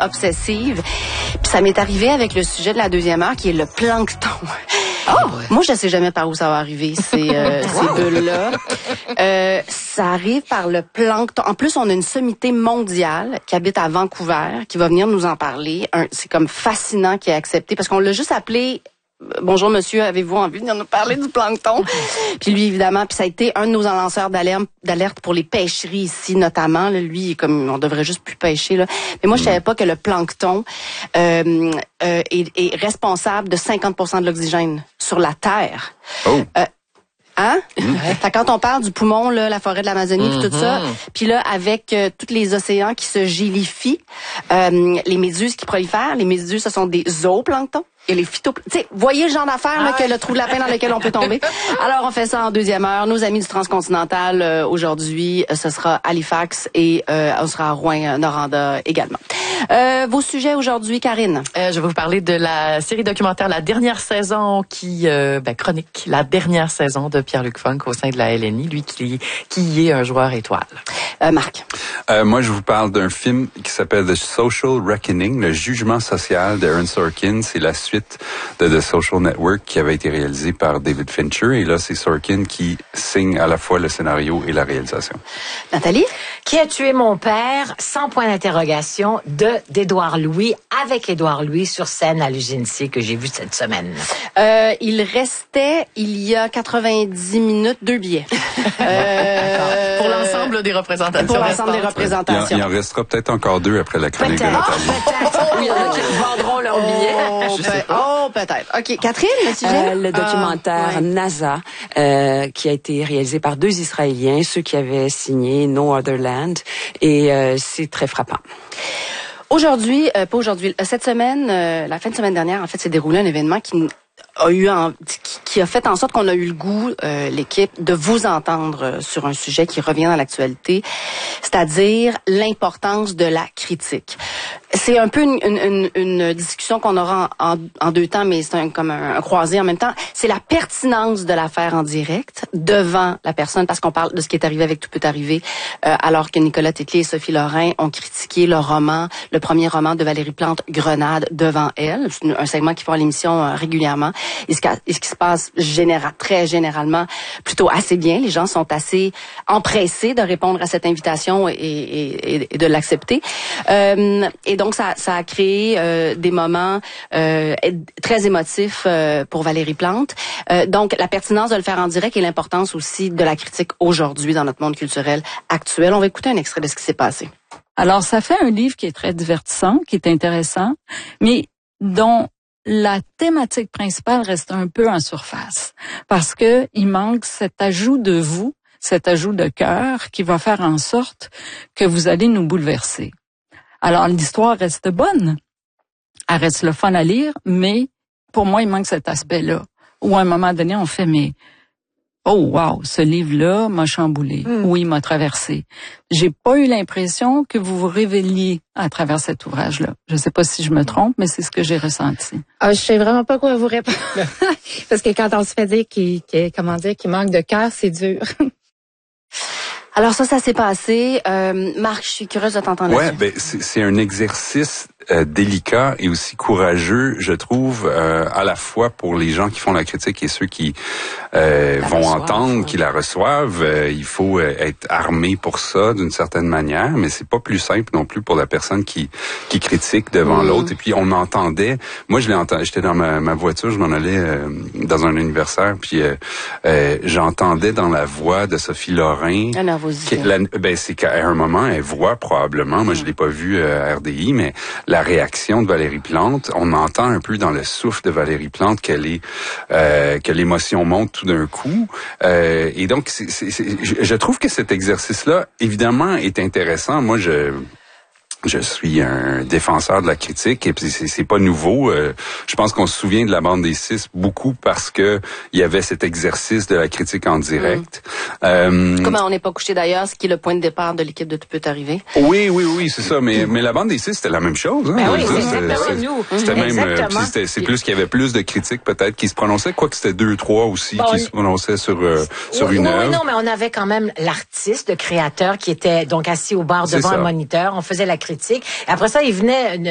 obsessive. Puis ça m'est arrivé avec le sujet de la deuxième heure qui est le plancton. Moi, je ne sais jamais par où ça va arriver, ces bulles-là. Ça arrive par le plancton. En plus, on a une sommité mondiale qui habite à Vancouver, qui va venir nous en parler. C'est comme fascinant qui est accepté, parce qu'on l'a juste appelé « Bonjour monsieur, avez-vous envie de venir nous parler du plancton? » Puis lui, évidemment, puis ça a été un de nos lanceurs d'alerte pour les pêcheries ici, notamment. Là, lui, comme on devrait juste plus pêcher. Là. Mais moi, je savais pas que le plancton est responsable de 50% de l'oxygène sur la Terre. Fait quand on parle du poumon, là, la forêt de l'Amazonie, puis tout ça, puis là, avec tous les océans qui se gélifient, les méduses qui prolifèrent, les méduses, ce sont des zooplanctons. Et les phytoplanctons. Tu sais, voyez le genre d'affaires là, que le trou de lapin dans lequel on peut tomber. Alors, on fait ça en deuxième heure. Nos amis du Transcontinental, aujourd'hui, ce sera Halifax et on sera à Rouyn-Noranda également. Vos sujets aujourd'hui, Karine? Je vais vous parler de la série documentaire La Dernière Saison qui chronique la dernière saison de Pierre-Luc Funk au sein de la LNI, lui qui est un joueur étoile. Marc? Moi, je vous parle d'un film qui s'appelle The Social Reckoning, le jugement social d'Aaron Sorkin. C'est la suite de The Social Network qui avait été réalisé par David Fincher. Et là, c'est Sorkin qui signe à la fois le scénario et la réalisation. Nathalie? Qui a tué mon père? Sans point d'interrogation d'Édouard Louis, avec Édouard Louis sur scène à l'UGNC que j'ai vu cette semaine. Il restait, il y a 90 minutes, 2 billets. Pour l'ensemble des représentations. Pour l'ensemble des représentations. Il en restera peut-être encore 2 après la chronique de Nathalie. Il y en a qui vendront leurs billets. Peut-être. OK. Catherine, le sujet? Le documentaire NASA, qui a été réalisé par 2 Israéliens, ceux qui avaient signé No Other Land, et c'est très frappant. Aujourd'hui, pas aujourd'hui, cette semaine, la fin de semaine dernière, en fait, s'est déroulé un événement qui a fait en sorte qu'on a eu le goût, l'équipe, de vous entendre sur un sujet qui revient dans l'actualité, c'est-à-dire l'importance de la critique. C'est un peu une discussion qu'on aura en 2 temps, mais c'est comme un croisé en même temps. C'est la pertinence de l'affaire en direct devant la personne, parce qu'on parle de ce qui est arrivé avec Tout peut arriver, alors que Nicolas Tétlier et Sophie Lorrain ont critiqué le premier roman de Valérie Plante, Grenade, devant elle. C'est un segment qu'ils font à l'émission régulièrement. Et ce qui se passe très généralement, plutôt assez bien. Les gens sont assez empressés de répondre à cette invitation et de l'accepter. Et donc, ça a créé des moments très émotifs pour Valérie Plante. Donc, la pertinence de le faire en direct et l'importance aussi de la critique aujourd'hui dans notre monde culturel actuel. On va écouter un extrait de ce qui s'est passé. Alors, ça fait un livre qui est très divertissant, qui est intéressant, mais dont la thématique principale reste un peu en surface, parce que il manque cet ajout de vous, cet ajout de cœur qui va faire en sorte que vous allez nous bouleverser. Alors, l'histoire reste bonne, elle reste le fun à lire, mais pour moi, il manque cet aspect-là, où à un moment donné, on fait, mais oh wow, ce livre-là m'a chamboulé, oui, m'a traversé. J'ai pas eu l'impression que vous vous révéliez à travers cet ouvrage-là. Je sais pas si je me trompe, mais c'est ce que j'ai ressenti. Je sais vraiment pas quoi vous répondre. Parce que quand on se fait dire qu'il manque de cœur, c'est dur. Alors ça s'est passé. Marc, je suis curieuse de t'entendre là-dessus. C'est un exercice délicat et aussi courageux, je trouve, à la fois pour les gens qui font la critique et ceux qui vont entendre, qui la reçoivent. Il faut être armé pour ça d'une certaine manière, mais c'est pas plus simple non plus pour la personne qui critique devant l'autre. Et puis on m'entendait. Moi, je l'ai entendu. J'étais dans ma voiture, je m'en allais dans un anniversaire, puis j'entendais dans la voix de Sophie Lorrain. C'est qu'à un moment, elle voit probablement. Moi, je l'ai pas vu à RDI, mais la réaction de Valérie Plante, on entend un peu dans le souffle de Valérie Plante que l'émotion monte tout d'un coup. Et donc, je trouve que cet exercice-là, évidemment, est intéressant. Moi, je suis un défenseur de la critique et puis c'est pas nouveau. Je pense qu'on se souvient de la bande des 6 beaucoup parce que il y avait cet exercice de la critique en direct. Comment on n'est pas couché d'ailleurs, ce qui est le point de départ de l'équipe de Tout peut arriver. Oui, c'est ça. Mais la bande des 6, c'était la même chose. Hein? Ben oui, c'était même. C'est plus qu'il y avait plus de critiques peut-être qui se prononçaient, quoique c'était 2-3 aussi qui se prononçaient sur une œuvre. Oui, non, mais on avait quand même l'artiste, le créateur qui était donc assis au bar devant un moniteur. On faisait la critique. Et après ça, il venait